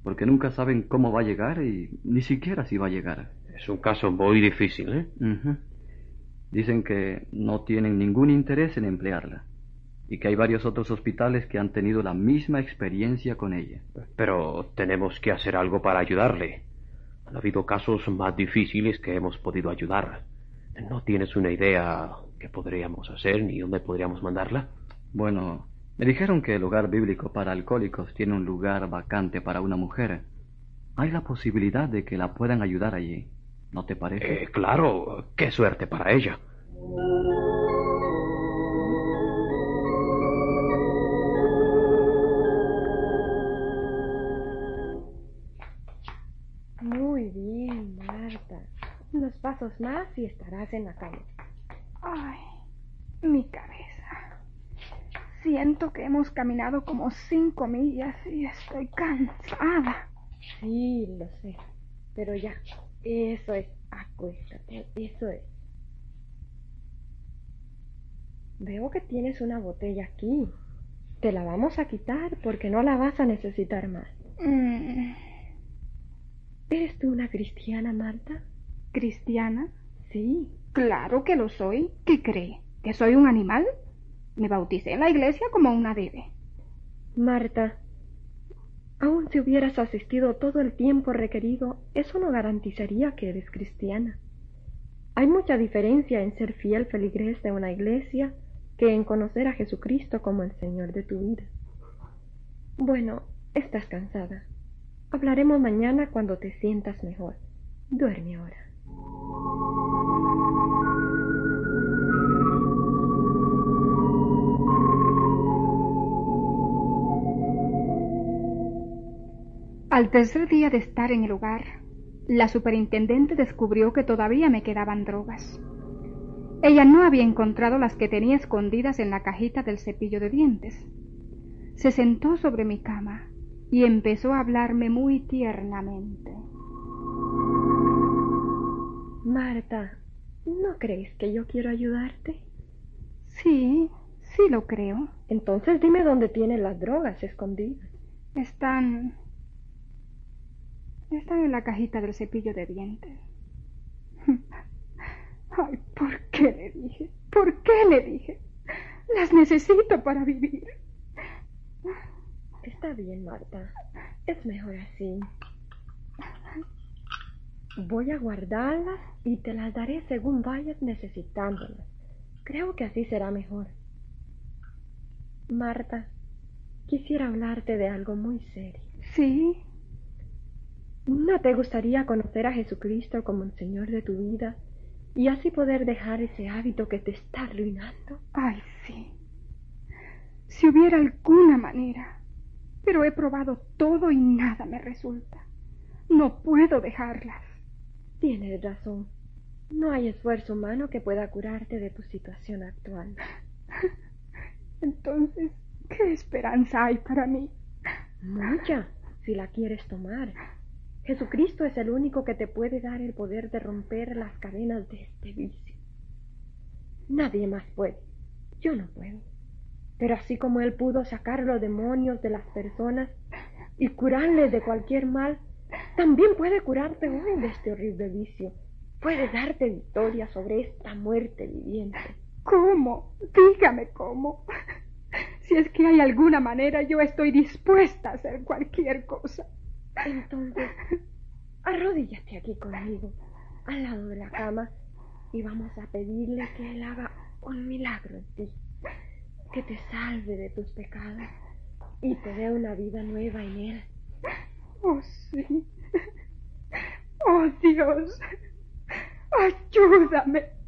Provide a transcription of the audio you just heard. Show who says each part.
Speaker 1: porque nunca saben cómo va a llegar y ni siquiera si va a llegar.
Speaker 2: Es un caso muy difícil, ¿eh?
Speaker 1: Ujú. Dicen que no tienen ningún interés en emplearla y que hay varios otros hospitales que han tenido la misma experiencia con ella.
Speaker 2: Pero tenemos que hacer algo para ayudarle. Han habido casos más difíciles que hemos podido ayudar. ¿No tienes una idea qué podríamos hacer ni dónde podríamos mandarla?
Speaker 1: Bueno, me dijeron que el hogar bíblico para alcohólicos tiene un lugar vacante para una mujer. Hay la posibilidad de que la puedan ayudar allí. ¿No te parece?
Speaker 2: Claro, qué suerte para ella.
Speaker 3: Muy bien, Marta. Unos pasos más y estarás en la cama.
Speaker 4: Ay, mi cabeza. Siento que hemos caminado como 5 millas y estoy cansada.
Speaker 3: Sí, lo sé. Pero ya, eso es. Acuéstate, eso es. Veo que tienes una botella aquí. Te la vamos a quitar porque no la vas a necesitar más. ¿Eres tú una cristiana, Marta?
Speaker 4: ¿Cristiana?
Speaker 3: Sí.
Speaker 4: Claro que lo soy. ¿Qué cree? ¿Que soy un animal? Me bauticé en la iglesia como una bebé.
Speaker 3: Marta, aun si hubieras asistido todo el tiempo requerido, eso no garantizaría que eres cristiana. Hay mucha diferencia en ser fiel feligrés de una iglesia que en conocer a Jesucristo como el Señor de tu vida. Bueno, estás cansada. Hablaremos mañana cuando te sientas mejor. Duerme ahora.
Speaker 4: Al tercer día de estar en el hogar, la superintendente descubrió que todavía me quedaban drogas. Ella no había encontrado las que tenía escondidas en la cajita del cepillo de dientes. Se sentó sobre mi cama y empezó a hablarme muy tiernamente.
Speaker 3: Marta, ¿no crees que yo quiero ayudarte?
Speaker 4: Sí lo creo.
Speaker 3: Entonces dime dónde tienes las drogas escondidas.
Speaker 4: Están en la cajita del cepillo de dientes. Ay, ¿por qué le dije? ¿Por qué le dije? Las necesito para vivir.
Speaker 3: Está bien, Marta. Es mejor así. Voy a guardarlas y te las daré según vayas necesitándolas. Creo que así será mejor. Marta, quisiera hablarte de algo muy serio.
Speaker 4: Sí.
Speaker 3: ¿No te gustaría conocer a Jesucristo como el Señor de tu vida y así poder dejar ese hábito que te está arruinando?
Speaker 4: Ay, sí. Si hubiera alguna manera. Pero he probado todo y nada me resulta. No puedo dejarlas.
Speaker 3: Tienes razón. No hay esfuerzo humano que pueda curarte de tu situación actual.
Speaker 4: Entonces, ¿qué esperanza hay para mí?
Speaker 3: Mucha, si la quieres tomar. Jesucristo es el único que te puede dar el poder de romper las cadenas de este vicio. Nadie más puede. Yo no puedo. Pero así como Él pudo sacar los demonios de las personas y curarles de cualquier mal, también puede curarte hoy de este horrible vicio. Puede darte victoria sobre esta muerte viviente.
Speaker 4: ¿Cómo? Dígame cómo. Si es que hay alguna manera, yo estoy dispuesta a hacer cualquier cosa.
Speaker 3: Entonces, arrodíllate aquí conmigo, al lado de la cama, y vamos a pedirle que Él haga un milagro en ti, que te salve de tus pecados y te dé una vida nueva en Él.
Speaker 4: Oh, sí. Oh, Dios, ayúdame.